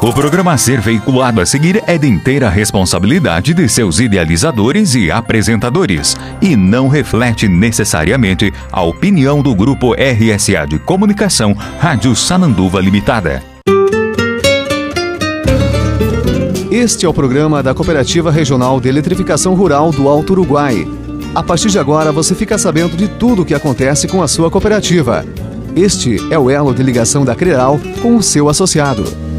O programa a ser veiculado a seguir é de inteira responsabilidade de seus idealizadores e apresentadores e não reflete necessariamente a opinião do Grupo RSA de Comunicação Rádio Sananduva Limitada. Este é o programa da Cooperativa Regional de Eletrificação Rural do Alto Uruguai. A partir de agora você fica sabendo de tudo o que acontece com a sua cooperativa. Este é o elo de ligação da CREAL com o seu associado.